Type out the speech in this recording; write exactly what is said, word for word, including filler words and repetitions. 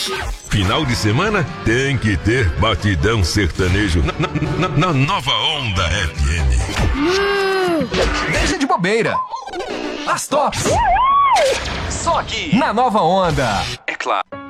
Final de semana tem que ter batidão sertanejo na, na, na, na Nova Onda F M. Hum. Deixa de bobeira. As tops. Só aqui na Nova Onda. É claro.